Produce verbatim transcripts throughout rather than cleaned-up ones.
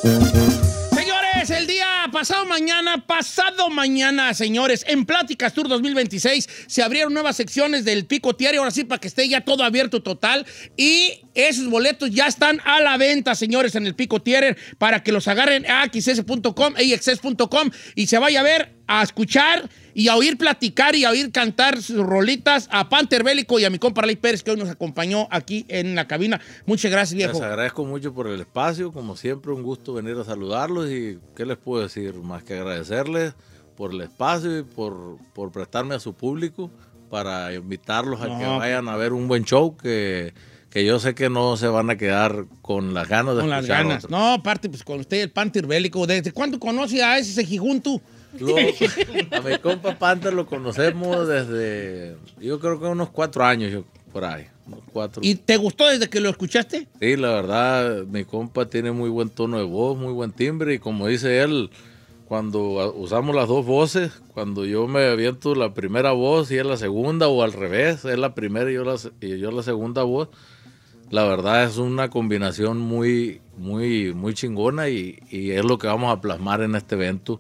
Señores, el día pasado mañana, pasado mañana, señores, en Pláticas Tour dos mil veintiséis se abrieron nuevas secciones del Pico Theater, ahora sí, para que esté ya todo abierto total. Y esos boletos ya están a la venta, señores, en el Pico Theater, para que los agarren a x s punto com, a x s punto com, y se vaya a ver, a escuchar y a oír platicar y a oír cantar sus rolitas a Panther Bélico y a mi compa Arley Pérez, que hoy nos acompañó aquí en la cabina. Muchas gracias, viejo. Les agradezco mucho por el espacio, como siempre, un gusto venir a saludarlos y ¿qué les puedo decir? Más que agradecerles por el espacio y por, por prestarme a su público para invitarlos a no. que vayan a ver un buen show que... que yo sé que no se van a quedar con las ganas de con las ganas. Otro. No, aparte, pues con usted, el Panther Bélico. ¿Desde cuándo conoce a ese Sejijún tú? Lo, a mi compa Panther lo conocemos desde, yo creo que unos cuatro años, yo, por ahí. Unos cuatro. ¿Y te gustó desde que lo escuchaste? Sí, la verdad, mi compa tiene muy buen tono de voz, muy buen timbre, y como dice él, cuando usamos las dos voces, cuando yo me aviento la primera voz y él la segunda, o al revés, él la primera y yo la, y yo la segunda voz, la verdad es una combinación muy, muy, muy chingona y, y es lo que vamos a plasmar en este evento.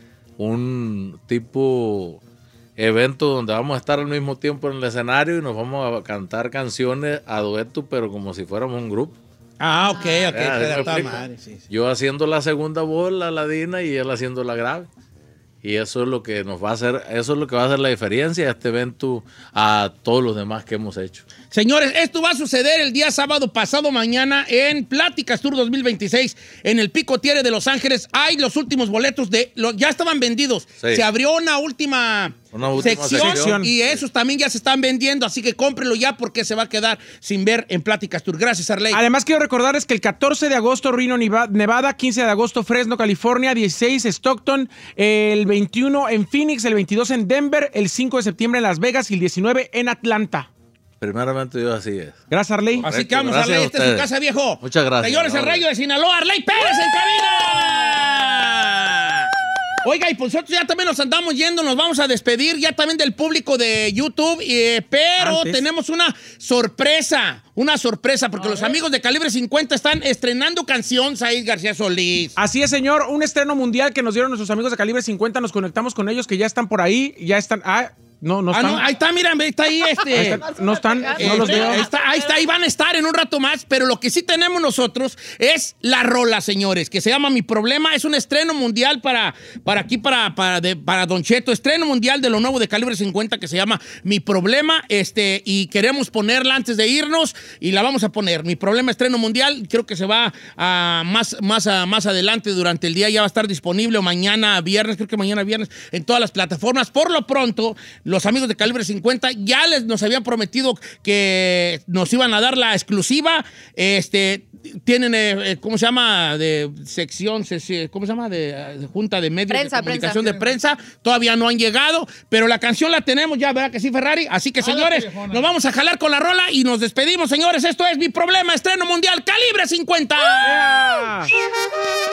Un tipo evento donde vamos a estar al mismo tiempo en el escenario y nos vamos a cantar canciones a dueto, pero como si fuéramos un grupo. Ah, ok, ok. Ah, okay madre, sí, sí. Yo haciendo la segunda voz, la ladina, y él haciendo la grave. Y eso es lo que nos va a hacer, eso es lo que va a hacer la diferencia de este evento a todos los demás que hemos hecho. Señores, esto va a suceder el día sábado pasado mañana en Pláticas Tour dos mil veintiséis en el Pico Theater de Los Ángeles. Hay los últimos boletos, de lo, ya estaban vendidos. Sí. Se abrió una última, una última sección, sección y esos también ya se están vendiendo, así que cómprenlo ya porque se va a quedar sin ver en Pláticas Tour. Gracias, Arley. Además, quiero recordarles que el catorce de agosto Reno, Nevada, quince de agosto Fresno, California, dieciséis Stockton, el veintiuno en Phoenix, el veintidós en Denver, el cinco de septiembre en Las Vegas y el diecinueve en Atlanta. Primeramente Dios, así es. Gracias, Arley. Así que vamos, Arley, esta es su casa, viejo. Muchas gracias. Señores, el Rayo de Sinaloa, Arley Pérez en cabina. Oiga, y pues nosotros ya también nos andamos yendo, nos vamos a despedir ya también del público de YouTube, eh, pero Antes. tenemos una sorpresa, una sorpresa, porque a los ver. amigos de Calibre cincuenta están estrenando canción, Said García Solís. Así es, señor, un estreno mundial que nos dieron nuestros amigos de Calibre cincuenta, nos conectamos con ellos que ya están por ahí, ya están... Ah, No, no ah, están. no, ahí está, mira, está ahí este. Ahí está, no están, no eh, los veo. Ahí está, ahí está, ahí van a estar en un rato más, pero lo que sí tenemos nosotros es la rola, señores, que se llama Mi Problema. Es un estreno mundial para, para aquí, para, para, de, para Don Cheto, estreno mundial de lo nuevo de Calibre cincuenta que se llama Mi Problema, este, y queremos ponerla antes de irnos y la vamos a poner. Mi Problema, estreno mundial, creo que se va a más, más, a, más adelante durante el día, ya va a estar disponible, o mañana viernes, creo que mañana viernes, en todas las plataformas. Por lo pronto, los amigos de Calibre cincuenta ya les nos habían prometido que nos iban a dar la exclusiva. Este, tienen, eh, ¿cómo se llama? De sección, ¿cómo se llama? De, de junta de medios prensa, de comunicación prensa. de prensa. Todavía no han llegado, pero la canción la tenemos ya, ¿verdad que sí, Ferrari? Así que, señores, nos vamos a jalar con la rola y nos despedimos, señores. Esto es Mi Problema, estreno mundial, Calibre cincuenta. Yeah.